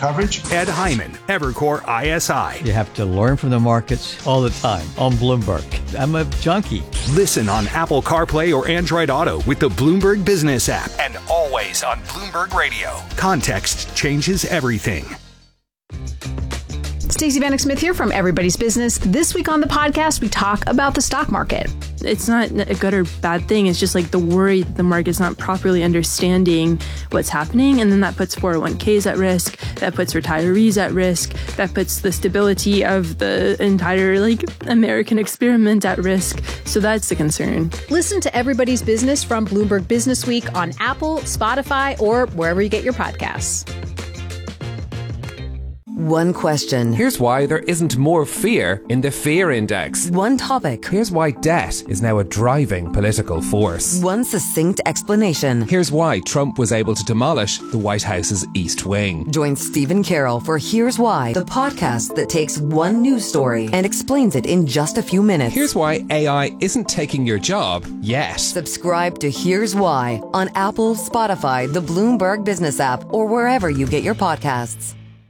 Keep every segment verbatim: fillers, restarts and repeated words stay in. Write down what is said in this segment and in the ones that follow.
coverage. Ed Hyman, Evercore I S I. You have to learn from the markets all the time on Bloomberg. I'm a junkie. Listen on Apple CarPlay or Android Auto with the Bloomberg Business app, and always on Bloomberg Radio. Context changes everything. Stacey Vanek Smith here from Everybody's Business. This week on the podcast, we talk about the stock market. It's not a good or bad thing. It's just like the worry that the market's not properly understanding what's happening. And then that puts four oh one k's at risk. That puts retirees at risk. That puts the stability of the entire like American experiment at risk. So that's the concern. Listen to Everybody's Business from Bloomberg Business Week on Apple, Spotify, or wherever you get your podcasts. One question. Here's why there isn't more fear in the fear index. One topic. Here's why debt is now a driving political force. One succinct explanation. Here's why Trump was able to demolish the White House's East Wing. Join Stephen Carroll for Here's Why, the podcast that takes one news story and explains it in just a few minutes. Here's why A I isn't taking your job yet. Subscribe to Here's Why on Apple, Spotify, the Bloomberg Business app, or wherever you get your podcasts.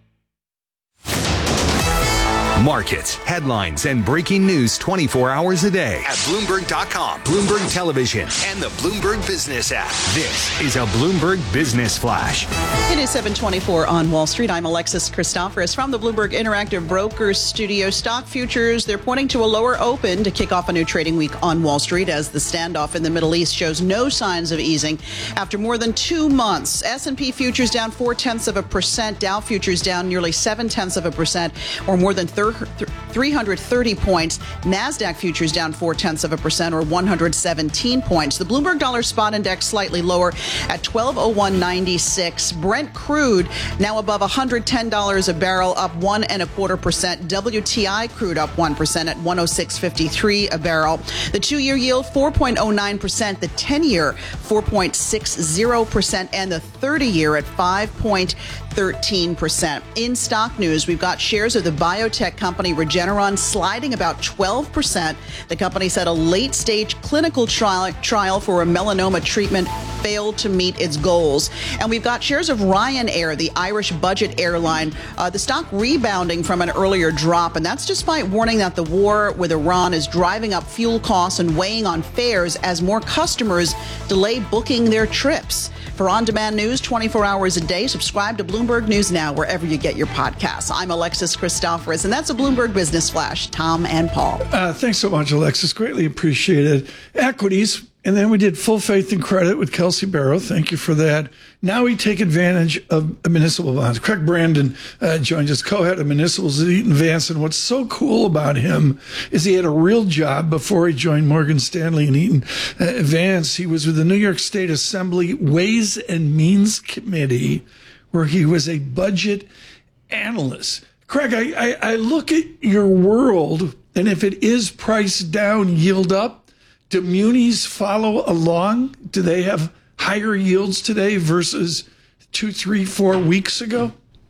Markets, headlines, and breaking news twenty-four hours a day at Bloomberg dot com, Bloomberg Television, and the Bloomberg Business app. This is a Bloomberg Business Flash. It is seven twenty-four on Wall Street. I'm Alexis Christoforous from the Bloomberg Interactive Brokers Studio. Stock futures, they're pointing to a lower open to kick off a new trading week on Wall Street as the standoff in the Middle East shows no signs of easing after more than two months. S and P futures down four-tenths of a percent. Dow futures down nearly seven-tenths of a percent, or more than three hundred thirty points. NASDAQ futures down four-tenths of a percent, or one hundred seventeen points. The Bloomberg Dollar Spot Index slightly lower at twelve oh one ninety-six. Brent crude now above one hundred ten dollars a barrel, up one and a quarter percent. W T I crude up one percent at one oh six fifty-three a barrel. The two-year yield four point oh nine percent, the ten-year four point six zero percent, and the thirty-year at five point one three percent. In stock news, we've got shares of the biotech company Regeneron sliding about twelve percent. The company said a late-stage clinical trial, trial for a melanoma treatment failed to meet its goals. And we've got shares of Ryanair, the Irish budget airline, uh, the stock rebounding from an earlier drop. And that's despite warning that the war with Iran is driving up fuel costs and weighing on fares as more customers delay booking their trips. For on-demand news twenty-four hours a day, subscribe to Bloomberg News Now wherever you get your podcasts. I'm Alexis Christoforous, and that's a Bloomberg Business Flash. Tom and Paul. Uh, thanks so much, Alexis. Greatly appreciated. Equities, and then we did Full Faith and Credit with Kelsey Barrow. Thank you for that. Now we take advantage of municipal bonds. Craig Brandon uh, joins us, co-head of municipals at Eaton Vance. And what's so cool about him is he had a real job before he joined Morgan Stanley and Eaton uh, Vance. He was with the New York State Assembly Ways and Means Committee, where he was a budget analyst. Craig, I, I, I look at your world, and if it is price down, yield up, do munis follow along? Do they have higher yields today versus two, three, four weeks ago?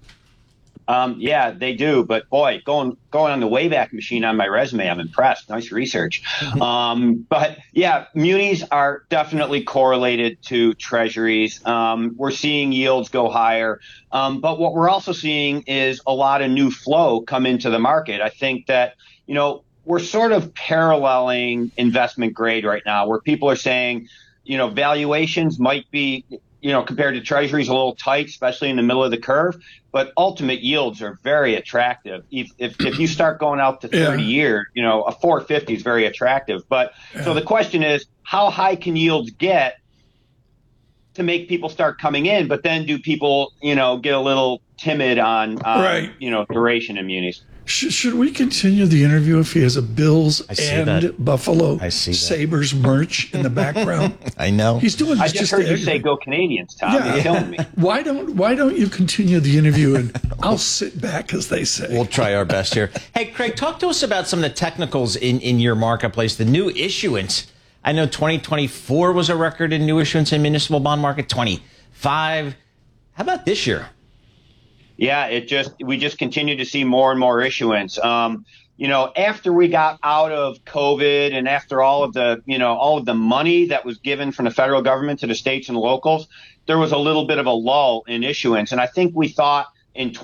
Um, yeah, they do. But boy, going going on the Wayback Machine on my resume, I'm impressed. Nice research. um, but yeah, munis are definitely correlated to treasuries. Um, we're seeing yields go higher. Um, but what we're also seeing is a lot of new flow come into the market. I think that, you know, we're sort of paralleling investment grade right now, where people are saying, you know, valuations might be, you know, compared to treasuries, a little tight, especially in the middle of the curve. But ultimate yields are very attractive. If if, if you start going out to thirty yeah. years, you know, a four fifty is very attractive. But yeah. so the question is, how high can yields get to make people start coming in? But then do people, you know, get a little timid on, on right. you know, duration in munis? Should we continue the interview if he has a Bills and that. Buffalo I see Sabres merch in the background? I know. He's doing this I just, just heard you say go Canadians, Tom. Yeah. You're killing me. Why don't Why don't you continue the interview and I'll sit back, as they say. We'll try our best here. Hey, Craig, talk to us about some of the technicals in, in your marketplace, the new issuance. I know twenty twenty-four was a record in new issuance in municipal bond market, twenty-five. How about this year? Yeah, it just we just continue to see more and more issuance. Um, you know, after we got out of COVID and after all of the, you know, all of the money that was given from the federal government to the states and locals, there was a little bit of a lull in issuance. And I think we thought in